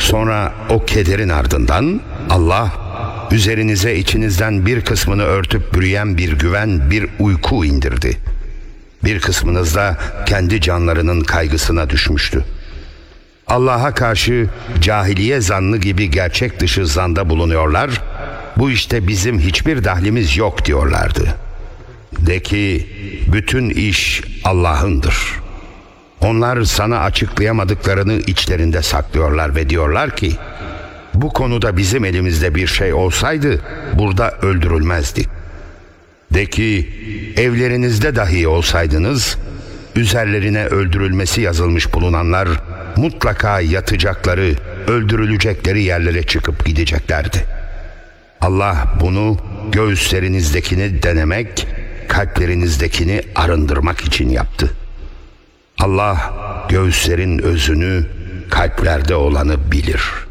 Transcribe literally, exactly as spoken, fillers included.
Sonra o kederin ardından Allah üzerinize içinizden bir kısmını örtüp bürüyen bir güven, bir uyku indirdi. Bir kısmınız da kendi canlarının kaygısına düşmüştü. Allah'a karşı cahiliye zannı gibi gerçek dışı zanda bulunuyorlar. Bu işte bizim hiçbir dahlimiz yok diyorlardı. De ki bütün iş Allah'ındır. Onlar sana açıklayamadıklarını içlerinde saklıyorlar ve diyorlar ki bu konuda bizim elimizde bir şey olsaydı burada öldürülmezdik. De ki evlerinizde dahi olsaydınız üzerlerine öldürülmesi yazılmış bulunanlar mutlaka yatacakları, öldürülecekleri yerlere çıkıp gideceklerdi. Allah bunu göğüslerinizdekini denemek, kalplerinizdekini arındırmak için yaptı. Allah göğüslerin özünü, kalplerde olanı bilir.